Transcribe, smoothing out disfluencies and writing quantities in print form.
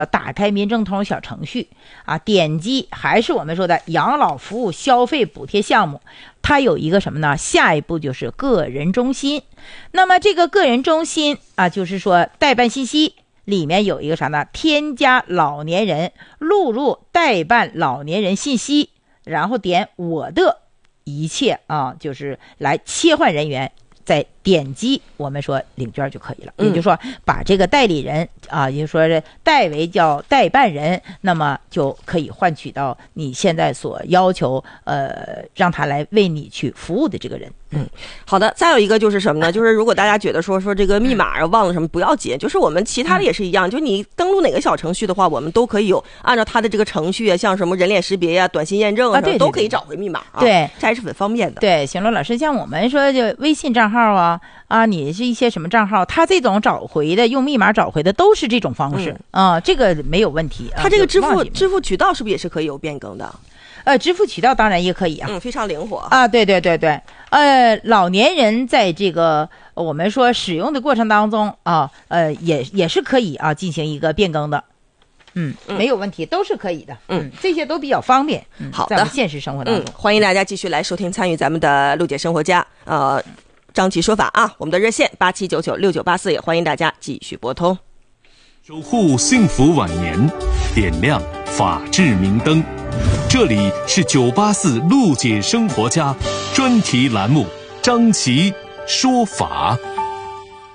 打开民政通小程序啊，点击还是我们说的养老服务消费补贴项目，它有一个什么呢？下一步就是个人中心。那么这个个人中心啊，就是说代办信息里面有一个啥呢？添加老年人，录入代办老年人信息，然后点我的一切啊，就是来切换人员。再点击我们说领券就可以了，也就是说把这个代理人啊，也就是说代为叫代办人，那么就可以换取到你现在所要求让他来为你去服务的这个人。 好的。再有一个就是什么呢？就是如果大家觉得说这个密码忘了什么不要紧，就是我们其他的也是一样，就你登录哪个小程序的话，我们都可以有按照它的这个程序啊，像什么人脸识别呀、短信验证啊，都可以找回密码啊。 对， 这还是很方便的。 对，行了，老师，像我们说就微信账号啊，你是一些什么账号，他这种找回的用密码找回的都是这种方式啊，这个没有问题。 他这个支付渠道是不是也是可以有变更的？ 支付渠道当然也可以啊， 非常灵活啊，对，老年人在这个我们说使用的过程当中啊，也是可以啊进行一个变更的，没有问题，都是可以的，这些都比较方便。 好的， 在我们现实生活当中， 欢迎大家继续来收听参与咱们的陆姐生活家，张琪说法啊，我们的热线87996984，也欢迎大家继续拨通。 守护幸福晚年，点亮法治明灯。这里是984陆姐生活家专题栏目，张琪说法。